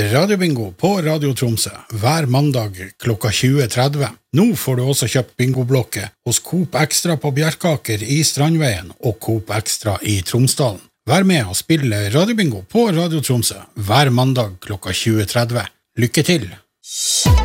Radiobingo på Radio Tromsø hver mandag klokka 20.30. Nå får du også kjøpt bingoblokke hos Coop Extra på Bjerkaker i Strandveien og Coop Extra i Tromsdalen. Vær med og spille Radiobingo på Radio Tromsø hver mandag klokka 20.30. Lykke til!